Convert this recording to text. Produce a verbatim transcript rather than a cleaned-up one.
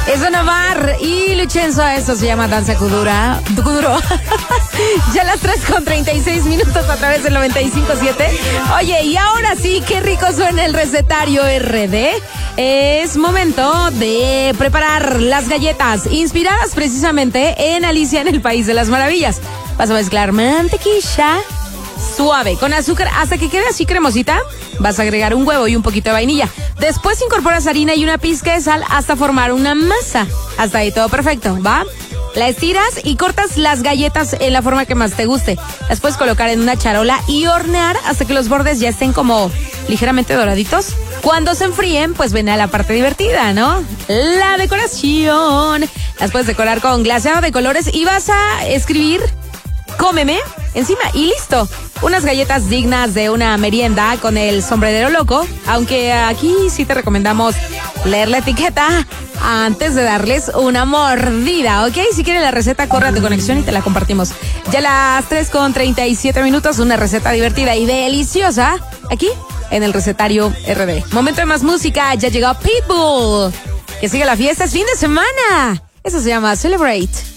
Es Navar y Luchenzo, eso se llama Danza Kudura. Kuduro. Ya las tres con treinta y seis minutos a través del noventa y cinco punto siete. Oye, y ahora sí, qué rico suena el recetario R D. Es momento de preparar las galletas inspiradas precisamente en Alicia en el País de las Maravillas. Vas a mezclar mantequilla suave con azúcar hasta que quede así cremosita. Vas a agregar un huevo y un poquito de vainilla. Después incorporas harina y una pizca de sal hasta formar una masa. Hasta ahí todo perfecto, ¿va? La estiras y cortas las galletas en la forma que más te guste. Las puedes colocar en una charola y hornear hasta que los bordes ya estén como ligeramente doraditos. Cuando se enfríen, pues ven a la parte divertida, ¿no? La decoración. Las puedes decorar con glaseado de colores y vas a escribir "Cómeme" encima y listo. Unas galletas dignas de una merienda con el sombrerero loco, aunque aquí sí te recomendamos leer la etiqueta antes de darles una mordida, ¿ok? Si quieres la receta, corre a tu conexión y te la compartimos. Ya a las tres con treinta y siete minutos, una receta divertida y deliciosa aquí en el recetario R D. Momento de más música, ya llegó Pitbull. Que siga la fiesta, es fin de semana. Eso se llama Celebrate.